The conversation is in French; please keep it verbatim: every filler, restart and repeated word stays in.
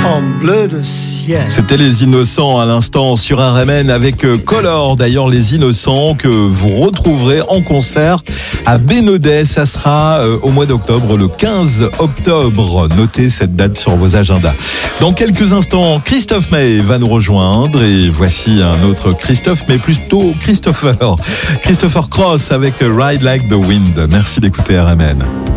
en bleu de ciel. C'était Les Innocents à l'instant sur R M N avec Color. D'ailleurs, Les Innocents que vous retrouverez en concert à Bénodet. Ça sera au mois d'octobre, le quinze octobre. Notez cette date sur vos agendas. Dans quelques instants, Christophe Maé va nous rejoindre et voici un autre Christophe, mais plutôt Christopher. Christopher Cross avec Ride Like the Wind. Merci d'écouter R M N.